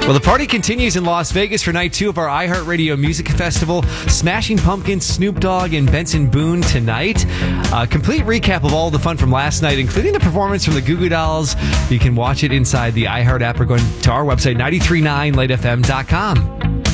Well, the party continues in Las Vegas for night 2 of our iHeartRadio Music Festival. Smashing Pumpkins, Snoop Dogg, and Benson Boone tonight. A complete recap of all the fun from last night, including the performance from the Goo Goo Dolls. You can watch it inside the iHeart app or going to our website, 939lightfm.com.